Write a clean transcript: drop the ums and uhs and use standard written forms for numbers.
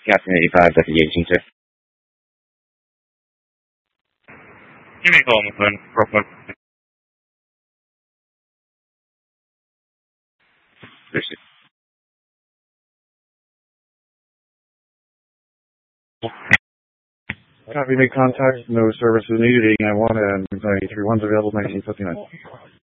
Captain 85, Deputy 18, sir. Give me a call on the phone, real quick. Copy, make contact, no services needed, 89-1 and 93-1's available, 1959.